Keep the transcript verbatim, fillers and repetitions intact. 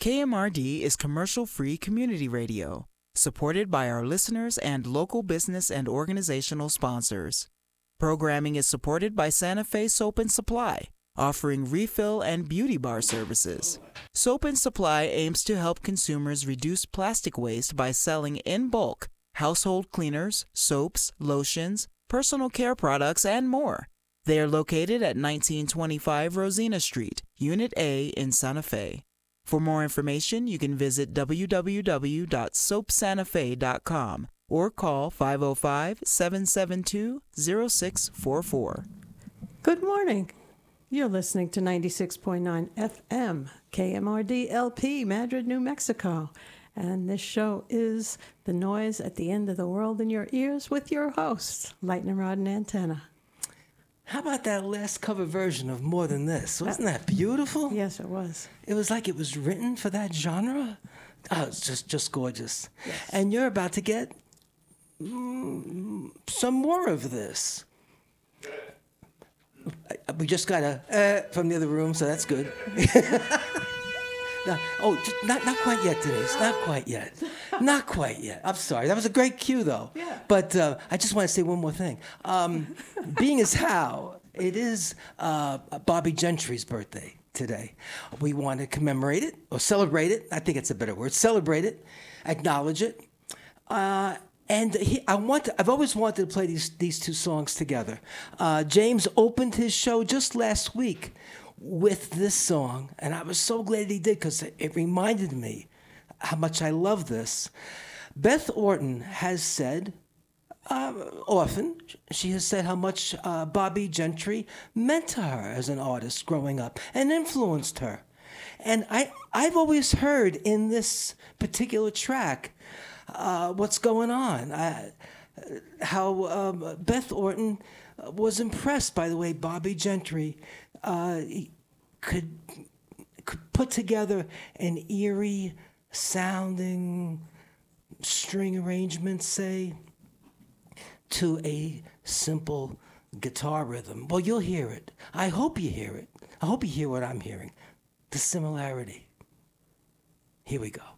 K M R D is commercial-free community radio, supported by our listeners and local business and organizational sponsors. Programming is supported by Santa Fe Soap and Supply, offering refill and beauty bar services. Soap and Supply aims to help consumers reduce plastic waste by selling in bulk household cleaners, soaps, lotions, personal care products, and more. They are located at nineteen twenty-five Rosina Street, Unit A in Santa Fe. For more information, you can visit w w w dot soap santa fe dot com or call five oh five, seven seven two, oh six four four. Good morning. You're listening to ninety-six point nine F M, K M R D L P, Madrid, New Mexico. And this show is The Noise at the End of the World in Your Ears with your hosts, Lightning Rod and Antenna. How about that last cover version of More Than This? Wasn't that beautiful? Yes, it was. It was like it was written for that genre. Oh, it's just, just gorgeous. Yes. And you're about to get mm, some more of this. We just got a uh, from the other room, so that's good. No, oh, just not not quite yet, Denise. Not quite yet. Not quite yet. I'm sorry. That was a great cue, though. Yeah. But uh, I just want to say one more thing. Um, being as how it is uh, Bobby Gentry's birthday today, we want to commemorate it or celebrate it. I think it's a better word. Celebrate it, acknowledge it, uh, and he, I want. To, I've always wanted to play these these two songs together. Uh, James opened his show just last week with this song, and I was so glad he did because it reminded me how much I love this. Beth Orton has said uh, often, she has said how much uh, Bobby Gentry meant to her as an artist growing up and influenced her. And I, I've always heard in this particular track uh, what's going on, I, how um, Beth Orton was impressed by the way Bobby Gentry uh, could could put together an eerie sounding string arrangement, say, to a simple guitar rhythm. Well, you'll hear it. I hope you hear it. I hope you hear what I'm hearing. The similarity. Here we go.